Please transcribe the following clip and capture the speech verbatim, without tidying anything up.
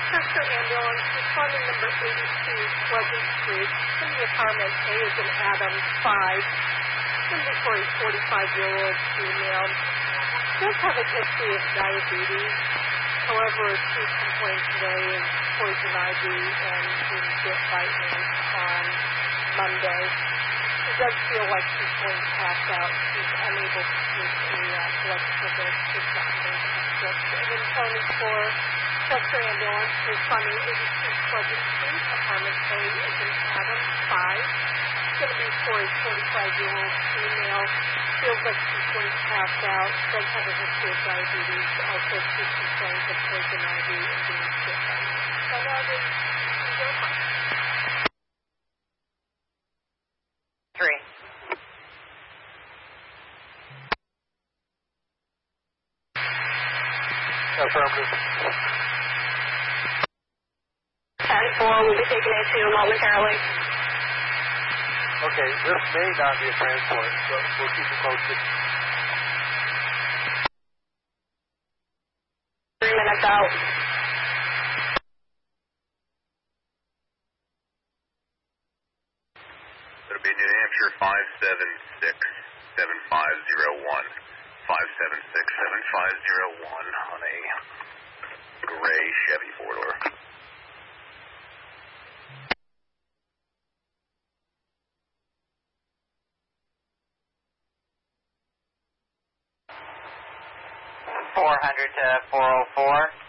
Chester ambulance, responding number eighty-two, Pleasant Street. In the apartment, A is in Adams, five. Inventory, forty-five-year-old female. Does have a history of diabetes. However, her chief complaint today is poison ivy and being bit by ants on Monday. She does feel like she's going to pass out. She's unable to take a uh, blood sugar. She's gotten those strips. And then Tony for Chester ambulance, responding eighty-two Pleasant Street, apartment A is in Adams, five. It's going to be for a forty-five-year-old female. Feels like she's going to pass out. Does have a history of diabetes. Also, she's complains of poison ivy and being sick. So now they can go fine. Three. Affirmative. ten four will be taken into momentarily. Okay, this may not be a transport, but we'll keep it posted. Three minutes out. It'll be New Hampshire five seven six seven five zero one. five seven six seven five zero one on a gray Chevy four-door. four hundred to four oh four.